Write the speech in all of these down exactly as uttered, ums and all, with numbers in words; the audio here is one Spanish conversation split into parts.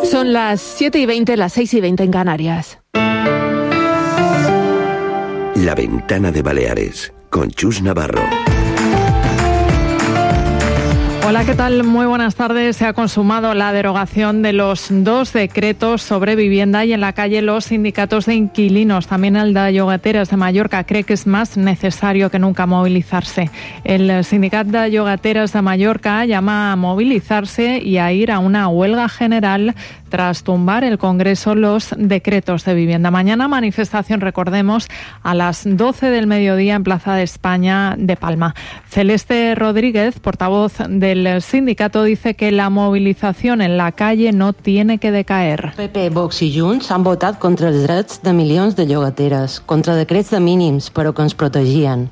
Son las siete y veinte, las seis y veinte en Canarias. La Ventana de Baleares, con Chus Navarro. Hola, ¿qué tal? Muy buenas tardes. Se ha consumado la derogación de los dos decretos sobre vivienda y en la calle los sindicatos de inquilinos, también el de llogateres de Mallorca, cree que es más necesario que nunca movilizarse. El sindicat de llogateres de Mallorca llama a movilizarse y a ir a una huelga general tras tumbar el Congreso los decretos de vivienda. Mañana manifestación, recordemos, a las doce del mediodía en Plaza de España de Palma. Celeste Rodríguez, portavoz del sindicato, dice que la movilización en la calle no tiene que decaer. P P, Vox i Junts han votat contra els drets de milions de llogateres, contra decrets de mínims, però que ens protegien.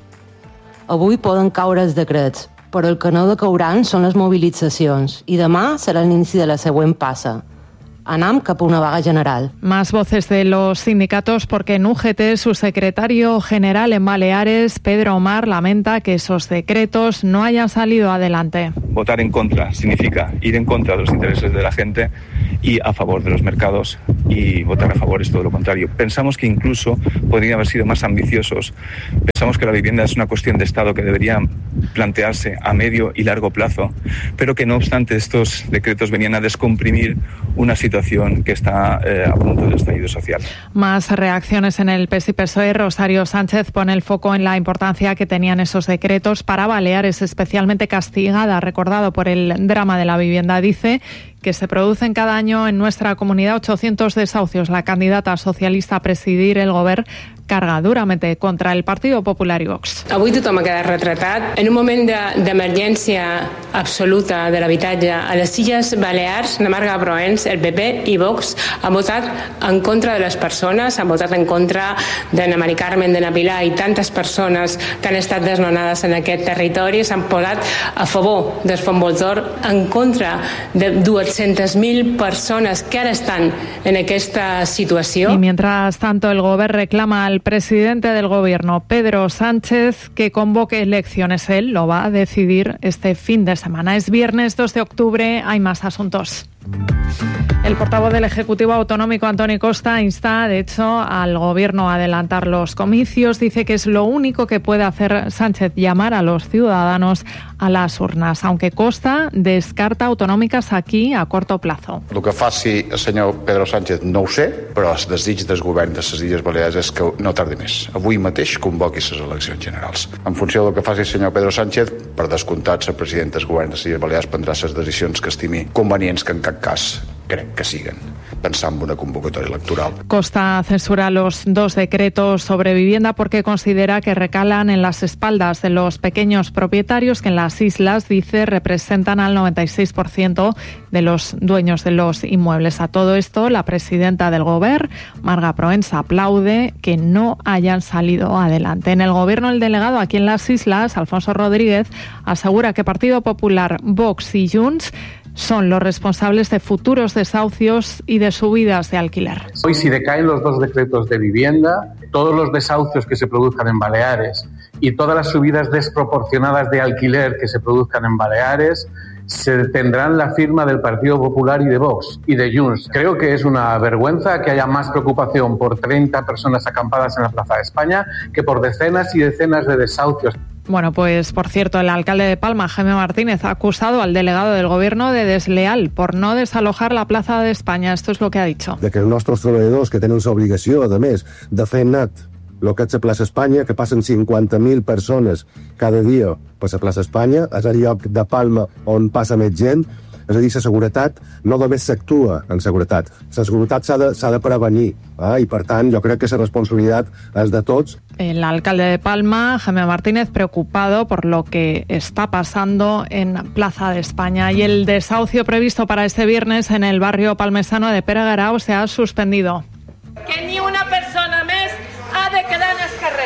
Avui poden caure els decrets, però el que no decauran són les mobilitzacions i demà serà l'inici de la següent passa. Anam cap a una vaga general. Más voces de los sindicatos, porque en U G T su secretario general en Baleares, Pedro Omar, lamenta que esos decretos no hayan salido adelante. Votar en contra significa ir en contra de los intereses de la gente y a favor de los mercados, y votar a favor es todo lo contrario. Pensamos que incluso podrían haber sido más ambiciosos. Pensamos que la vivienda es una cuestión de Estado que debería plantearse a medio y largo plazo, pero que no obstante estos decretos venían a descomprimir una situación que está eh, a punto del estallido social. Más reacciones en el P S I P S O E. Rosario Sánchez pone el foco en la importancia que tenían esos decretos para Baleares, especialmente castigada, recordado por el drama de la vivienda. Dice que se producen cada año en nuestra comunidad ochocientos desahucios. La candidata socialista a presidir el Govern carga duramente contra el Partido Popular i Vox. Avui tothom ha quedat retratat. En un moment d'emergència de, absoluta de l'habitatge a les Illes Balears, la Marga Proens, el P P i Vox han votat en contra de les persones, han votat en contra de na Mari Carmen, de na Pilar i tantes persones que han estat desnonades en aquest territori, s'han posat a favor del Fons Voltor, en contra de dues-centes mil persones que ara estan en aquesta situació. Y mientras tanto, el Govern reclama al presidente del Gobierno, Pedro Sánchez, que convoque elecciones. Él lo va a decidir este fin de semana. Es viernes dos de octubre, hay más asuntos. El portavoz del Ejecutivo Autonómico, Antoni Costa, insta, de hecho, al Gobierno a adelantar los comicios. Dice que es lo único que puede hacer Sánchez, llamar a los ciudadanos a las urnas, aunque Costa descarta autonòmiques aquí a corto plazo. El que faci el senyor Pedro Sánchez no ho sé, però el desig del govern de les Illes Balears és que no tardi més. Avui mateix convoqui les eleccions generals. En funció del que faci el senyor Pedro Sánchez, per descomptat, el president del govern de les Illes Balears prendrà les decisions que estimi convenients, que en cap cas crec que siguen, pensant en una convocatoria electoral. Costa censura los dos decretos sobre vivienda porque considera que recalan en las espaldas de los pequeños propietarios que en las islas, dice, representan al noventa y seis por ciento de los dueños de los inmuebles. A todo esto, la presidenta del Govern, Marga Proens, aplaude que no hayan salido adelante. En el Gobierno, el delegado aquí en las islas, Alfonso Rodríguez, asegura que Partido Popular, Vox y Junts son los responsables de futuros desahucios y de subidas de alquiler. Hoy, si decaen los dos decretos de vivienda, todos los desahucios que se produzcan en Baleares y todas las subidas desproporcionadas de alquiler que se produzcan en Baleares se tendrán la firma del Partido Popular y de Vox y de Junts. Creo que es una vergüenza que haya más preocupación por treinta personas acampadas en la Plaza de España que por decenas y decenas de desahucios. Bueno, pues por cierto, el alcalde de Palma, Jaime Martínez, ha acusado al delegado del Gobierno de desleal por no desalojar la Plaza de España. Esto es lo que ha dicho. De que els nostres treballadors, que tenen l'obligació, a més, de fer net el que és la plaça Espanya, que passen cinquanta mil persones cada dia per la plaça Espanya, és el lloc de Palma on passa més gent. És a dir, la seguretat no només s'actua en seguretat, la seguretat s'ha de, s'ha de prevenir, eh? I per tant jo crec que la responsabilitat és de tots. El alcalde de Palma, Jaime Martínez, preocupado por lo que está pasando en Plaza de España. Y el desahucio previsto para este viernes en el barrio palmesano de Pere Garau se ha suspendido. Que ni una persona més ha de quedar en els carrers.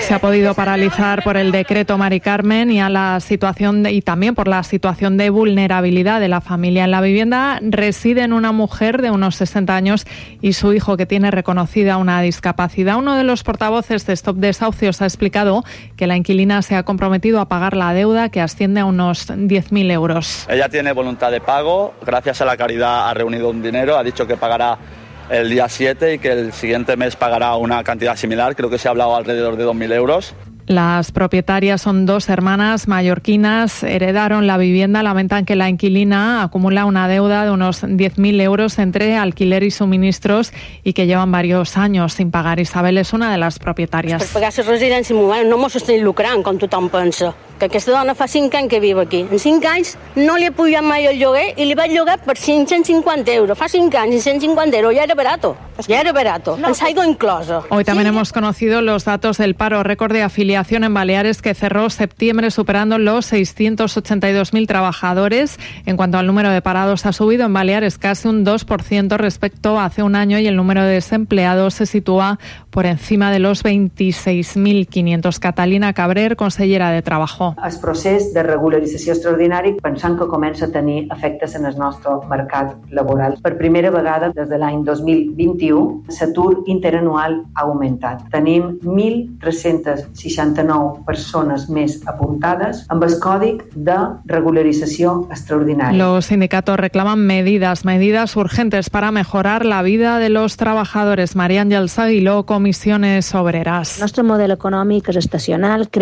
Se ha podido paralizar por el decreto Mari Carmen y a la situación de, y también por la situación de vulnerabilidad de la familia. En la vivienda residen una mujer de unos sesenta años y su hijo, que tiene reconocida una discapacidad. Uno de los portavoces de Stop Desahucios ha explicado que la inquilina se ha comprometido a pagar la deuda, que asciende a unos diez mil euros. Ella tiene voluntad de pago, gracias a la caridad ha reunido un dinero, ha dicho que pagará el día siete y que el siguiente mes pagará una cantidad similar, creo que se ha hablado alrededor de dos mil euros. Las propietarias son dos hermanas mallorquinas, heredaron la vivienda, lamentan que la inquilina acumula una deuda de unos diez mil euros entre alquiler y suministros y que llevan varios años sin pagar. Isabel és una de les propietàries. Per pagar la residència, no m'ho estic lucrant, com tothom pensa. Que aquesta dona fa cinc anys que viu aquí. En cinc anys no li he pujat mai el lloguer i li vaig llogar per cinc-cents cinquanta euros. Fa cinc anys, cinc cents cinquanta euros, ya era barato. Ya era barato. Ens algo incloso. Hoy también sí. Hemos conocido los datos del paro, récord de afiliación en Baleares que cerró septiembre superando los seiscientos ochenta y dos mil trabajadores. En cuanto al número de parados, ha subido en Baleares casi un dos por ciento respecto a hace un año y el número de desempleados se sitúa por encima de los veintiséis mil quinientos. Catalina Cabrer, consellera de Trabajo. El procés de regularització extraordinari pensant que comença a tenir efectes en el nostre mercat laboral. Per primera vegada des de l'any dos mil vint-i-u, l'atur interanual ha augmentat. Tenim mil tres-cents seixanta-nou persones més apuntades amb el còdic de regularització extraordinària. Los sindicatos reclaman medidas, medidas urgentes para mejorar la vida de los trabajadores. María Àngels Aguiló, Comisiones Obreras. El nostre model econòmic és estacional.